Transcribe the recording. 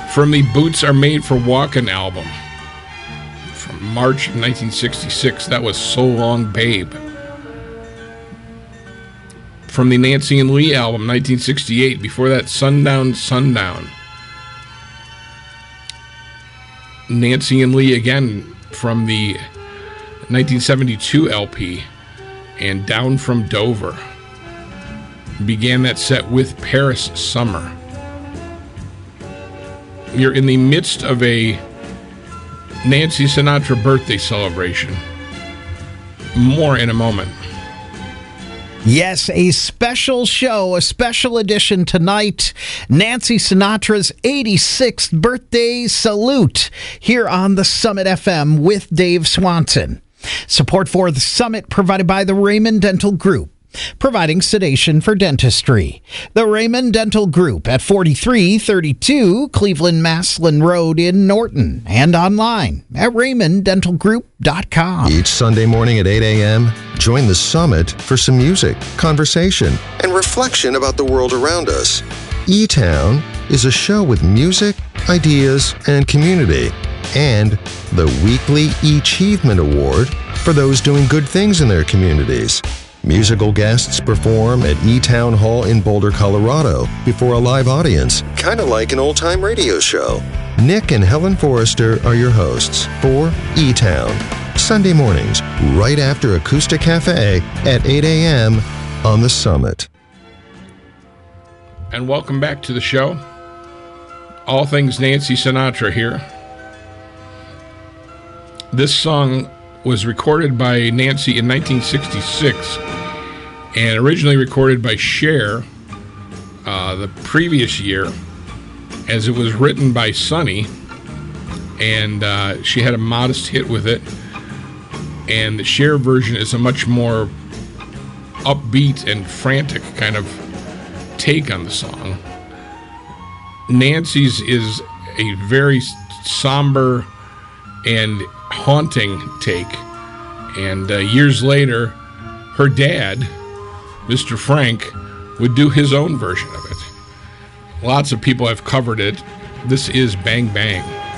From the Boots Are Made for Walkin' album from March of 1966, that was So Long Babe. From the Nancy and Lee album, 1968, before that, Sundown, Sundown. Nancy and Lee again from the 1972 LP, and Down from Dover. Began that set with Paris Summer. You're in the midst of a Nancy Sinatra birthday celebration. More in a moment. Yes, a special show, a special edition tonight. Nancy Sinatra's 86th birthday salute here on the Summit FM with Dave Swanson. Support for the Summit provided by the Raymond Dental Group, providing sedation for dentistry. The Raymond Dental Group at 4332 Cleveland Maslin Road in Norton, and online at raymonddentalgroup.com. Each Sunday morning at 8 a.m., join the Summit for some music, conversation, and reflection about the world around us. E-Town is a show with music, ideas, and community, and the weekly E-Achievement Award for those doing good things in their communities. Musical guests perform at E-Town Hall in Boulder, Colorado, before a live audience, kind of like an old-time radio show. Nick and Helen Forrester are your hosts for E-Town, Sunday mornings, right after Acoustic Cafe at 8 a.m. on the Summit. And welcome back to the show. All things Nancy Sinatra here. This song was recorded by Nancy in 1966 and originally recorded by Cher the previous year, as it was written by Sonny, and she had a modest hit with it. And the Cher version is a much more upbeat and frantic kind of take on the song. Nancy's is a very somber and haunting take, and years later her dad, Mr. Frank, would do his own version of it. Lots of people have covered it. This is Bang Bang.